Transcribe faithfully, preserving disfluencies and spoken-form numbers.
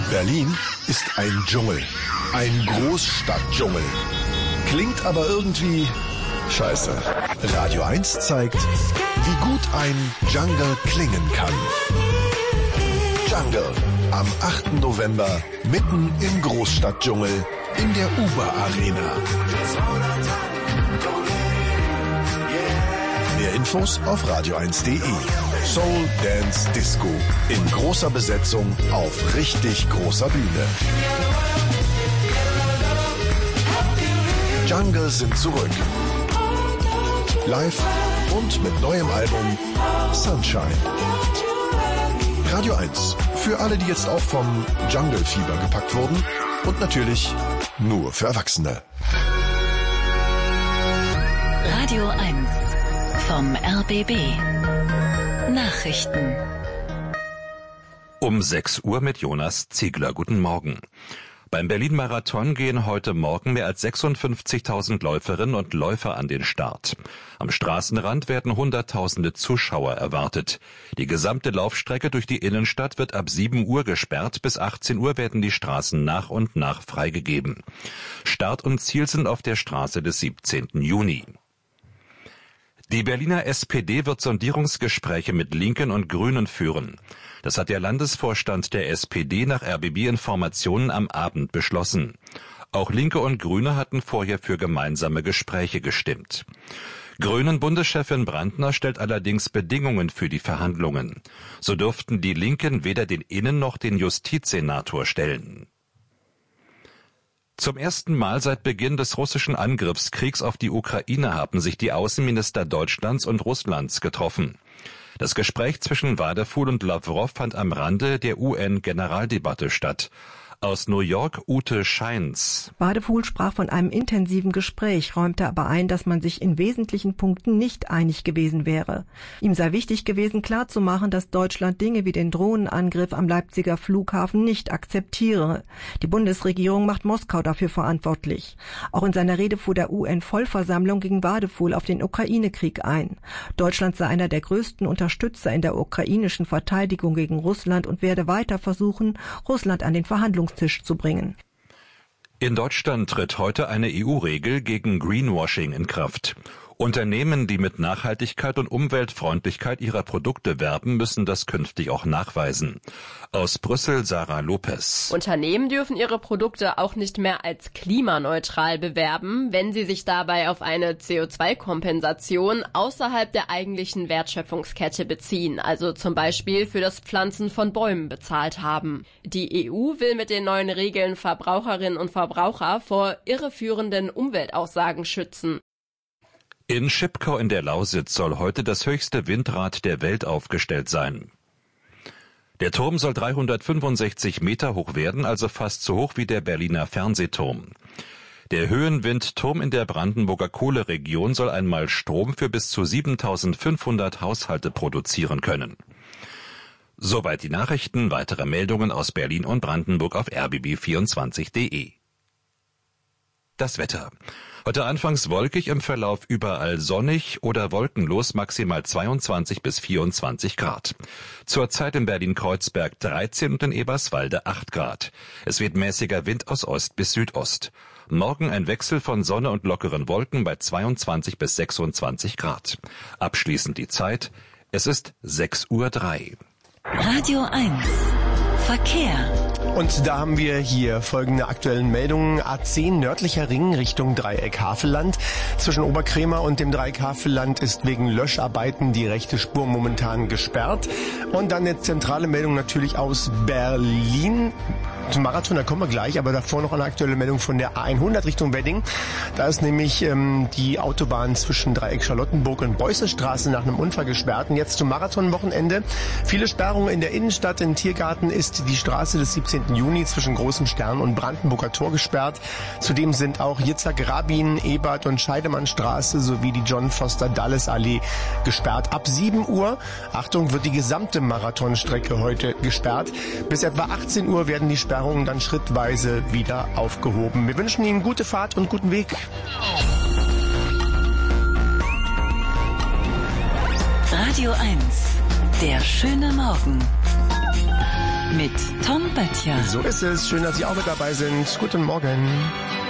Berlin ist ein Dschungel. Ein Großstadtdschungel. Klingt aber irgendwie scheiße. Radio eins zeigt, wie gut ein Jungle klingen kann. Jungle. Am achten November mitten im Großstadtdschungel in der Uber Arena. Mehr Infos auf radio eins punkt de. Soul Dance Disco in großer Besetzung auf richtig großer Bühne. Jungle sind zurück. Live und mit neuem Album Sunshine. Radio eins. Für alle, die jetzt auch vom Jungle-Fieber gepackt wurden. Und natürlich nur für Erwachsene. Radio eins vom R B B. Nachrichten. Um sechs Uhr mit Jonas Ziegler. Guten Morgen. Beim Berlin-Marathon gehen heute Morgen mehr als sechsundfünfzigtausend Läuferinnen und Läufer an den Start. Am Straßenrand werden Hunderttausende Zuschauer erwartet. Die gesamte Laufstrecke durch die Innenstadt wird ab sieben Uhr gesperrt. Bis achtzehn Uhr werden die Straßen nach und nach freigegeben. Start und Ziel sind auf der Straße des siebzehnten Juni. Die Berliner S P D wird Sondierungsgespräche mit Linken und Grünen führen. Das hat der Landesvorstand der S P D nach R B B-Informationen am Abend beschlossen. Auch Linke und Grüne hatten vorher für gemeinsame Gespräche gestimmt. Grünen-Bundeschefin Brandner stellt allerdings Bedingungen für die Verhandlungen. So dürften die Linken weder den Innen- noch den Justizsenator stellen. Zum ersten Mal seit Beginn des russischen Angriffskriegs auf die Ukraine haben sich die Außenminister Deutschlands und Russlands getroffen. Das Gespräch zwischen Wadefuhl und Lawrow fand am Rande der U N-Generaldebatte statt. Aus New York Ute Scheins. Wadefuhl sprach von einem intensiven Gespräch, räumte aber ein, dass man sich in wesentlichen Punkten nicht einig gewesen wäre. Ihm sei wichtig gewesen, klarzumachen, dass Deutschland Dinge wie den Drohnenangriff am Leipziger Flughafen nicht akzeptiere. Die Bundesregierung macht Moskau dafür verantwortlich. Auch in seiner Rede vor der U N-Vollversammlung ging Wadefuhl auf den Ukraine-Krieg ein. Deutschland sei einer der größten Unterstützer in der ukrainischen Verteidigung gegen Russland und werde weiter versuchen, Russland an den Verhandlungstisch zu bringen. In Deutschland tritt heute eine E U-Regel gegen Greenwashing in Kraft. Unternehmen, die mit Nachhaltigkeit und Umweltfreundlichkeit ihrer Produkte werben, müssen das künftig auch nachweisen. Aus Brüssel Sarah Lopez. Unternehmen dürfen ihre Produkte auch nicht mehr als klimaneutral bewerben, wenn sie sich dabei auf eine C O zwei Kompensation außerhalb der eigentlichen Wertschöpfungskette beziehen, also zum Beispiel für das Pflanzen von Bäumen bezahlt haben. Die E U will mit den neuen Regeln Verbraucherinnen und Verbraucher vor irreführenden Umweltaussagen schützen. In Schipkau in der Lausitz soll heute das höchste Windrad der Welt aufgestellt sein. Der Turm soll dreihundertfünfundsechzig Meter hoch werden, also fast so hoch wie der Berliner Fernsehturm. Der Höhenwindturm in der Brandenburger Kohleregion soll einmal Strom für bis zu siebentausendfünfhundert Haushalte produzieren können. Soweit die Nachrichten. Weitere Meldungen aus Berlin und Brandenburg auf r b b vierundzwanzig punkt de. Das Wetter. Heute anfangs wolkig, im Verlauf überall sonnig oder wolkenlos, maximal zweiundzwanzig bis vierundzwanzig Grad. Zurzeit in Berlin-Kreuzberg dreizehn und in Eberswalde acht Grad. Es weht mäßiger Wind aus Ost bis Südost. Morgen ein Wechsel von Sonne und lockeren Wolken bei zweiundzwanzig bis sechsundzwanzig Grad. Abschließend die Zeit. Es ist sechs Uhr drei. Radio eins. Verkehr. Und da haben wir hier folgende aktuellen Meldungen. A zehn nördlicher Ring Richtung Dreieck Havelland. Zwischen Oberkrämer und dem Dreieck Havelland ist wegen Löscharbeiten die rechte Spur momentan gesperrt. Und dann eine zentrale Meldung natürlich aus Berlin. Zum Marathon, da kommen wir gleich, aber davor noch eine aktuelle Meldung von der A hundert Richtung Wedding. Da ist nämlich ähm, die Autobahn zwischen Dreieck Charlottenburg und Beussestraße nach einem Unfall gesperrt. Und jetzt zum Marathonwochenende. Viele Sperrungen in der Innenstadt. Im Tiergarten ist die Straße des siebzehnten Juni zwischen Großem Stern und Brandenburger Tor gesperrt. Zudem sind auch Yitzhak Rabin, Ebert und Scheidemannstraße sowie die John Foster Dulles Allee gesperrt. Ab sieben Uhr, Achtung, wird die gesamte Marathonstrecke heute gesperrt. Bis etwa achtzehn Uhr werden die Sperrungen dann schrittweise wieder aufgehoben. Wir wünschen Ihnen gute Fahrt und guten Weg. Radio eins. Der schöne Morgen. mit Tom Böttcher. So ist es. Schön, dass Sie auch mit dabei sind. Guten Morgen.